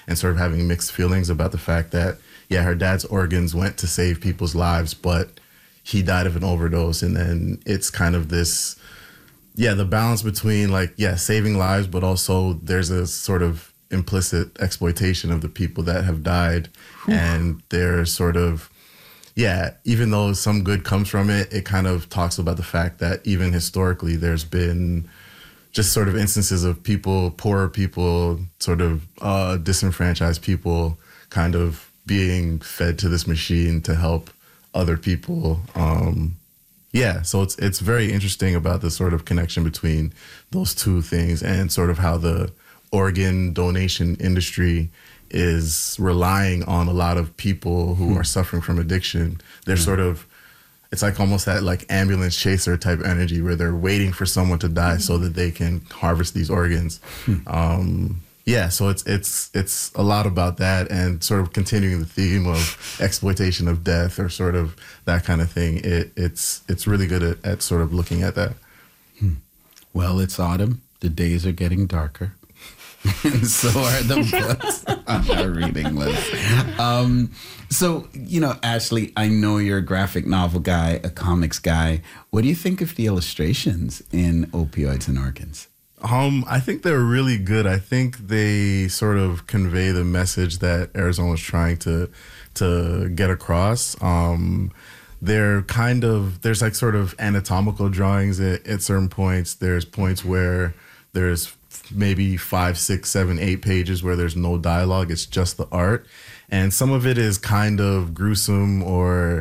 and sort of having mixed feelings about the fact that, yeah, her dad's organs went to save people's lives, but he died of an overdose. And then it's kind of this, yeah, the balance between like, yeah, saving lives, but also there's a sort of implicit exploitation of the people that have died. And they're sort of, yeah, even though some good comes from it, it kind of talks about the fact that even historically there's been just sort of instances of people, poorer people, sort of disenfranchised people kind of being fed to this machine to help other people. Yeah, so it's very interesting about the sort of connection between those two things and sort of how the organ donation industry is relying on a lot of people who are suffering from addiction. They're sort of, it's like almost that like ambulance chaser type energy where they're waiting for someone to die so that they can harvest these organs. Yeah, so it's a lot about that and sort of continuing the theme of exploitation of death or sort of that kind of thing. It's really good at sort of looking at that. Well, it's autumn. The days are getting darker. And so are the books on our reading list. So, Ashley, I know you're a graphic novel guy, a comics guy. What do you think of the illustrations in Opioids and Organs? I think they're really good. I think they sort of convey the message that Arizona was trying to get across. They're kind of, there's like sort of anatomical drawings at certain points. There's points where there's maybe 5, 6, 7, 8 pages where there's no dialogue. It's just the art. And some of it is kind of gruesome or,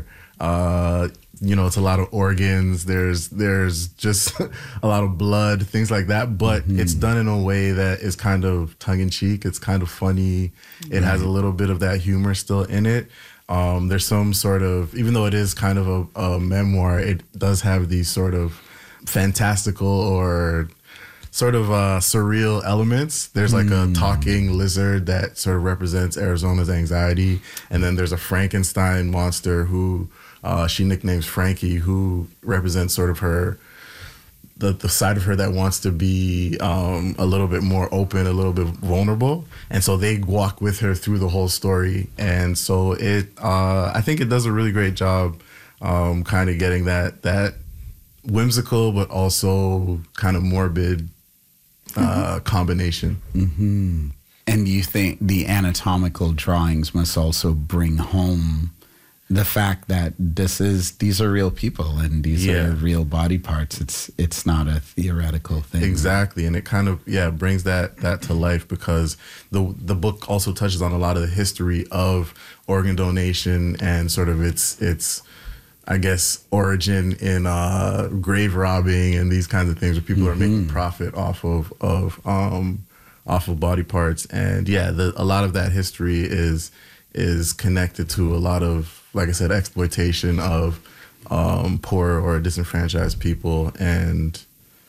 it's a lot of organs. There's just a lot of blood, things like that. But it's done in a way that is kind of tongue in cheek. It's kind of funny. It has a little bit of that humor still in it. There's some sort of, even though it is kind of a memoir, it does have these sort of fantastical or sort of surreal elements. There's like a talking lizard that sort of represents Arizona's anxiety. And then there's a Frankenstein monster who she nicknames Frankie, who represents sort of her, the side of her that wants to be a little bit more open, a little bit vulnerable. And so they walk with her through the whole story. And so I think it does a really great job kind of getting that whimsical, but also kind of morbid combination. And you think the anatomical drawings must also bring home the fact that these are real people and these are real body parts. It's not a theoretical thing. Exactly. And it kind of, brings that to life because the book also touches on a lot of the history of organ donation and sort of its I guess, origin in grave robbing and these kinds of things where people are making profit off of body parts. And a lot of that history is connected to a lot of, like I said, exploitation of poor or disenfranchised people. And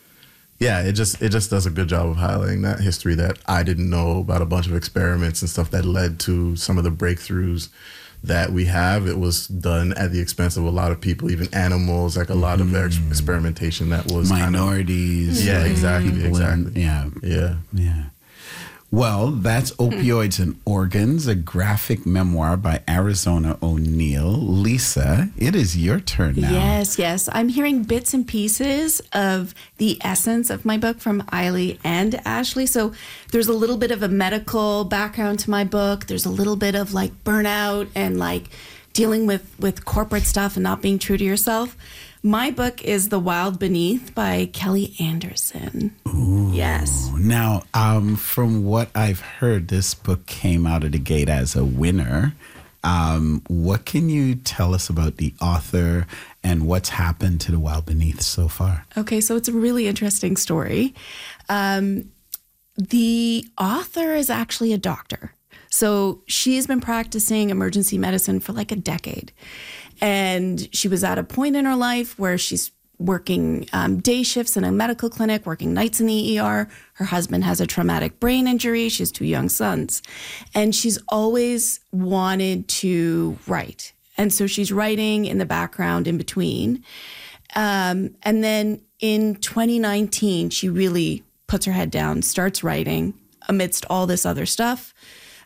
it just does a good job of highlighting that history that I didn't know about, a bunch of experiments and stuff that led to some of the breakthroughs that we have. It was done at the expense of a lot of people, even animals, like a lot of experimentation that was minorities. Exactly. Yeah. Well, that's Opioids and Organs, a graphic memoir by Arizona O'Neal. Lisa, it is your turn now. Yes. I'm hearing bits and pieces of the essence of my book from Eiley and Ashley. So there's a little bit of a medical background to my book. There's a little bit of like burnout and like dealing with corporate stuff and not being true to yourself. My book is The Wild Beneath by Kelly Anderson. Ooh. Yes. Now, from what I've heard, this book came out of the gate as a winner. What can you tell us about the author and what's happened to The Wild Beneath so far? Okay, so it's a really interesting story. The author is actually a doctor. So she's been practicing emergency medicine for like a decade. And she was at a point in her life where she's working day shifts in a medical clinic, working nights in the ER. Her husband has a traumatic brain injury. She has 2 young sons. And she's always wanted to write. And so she's writing in the background in between. And then in 2019, she really puts her head down, starts writing amidst all this other stuff.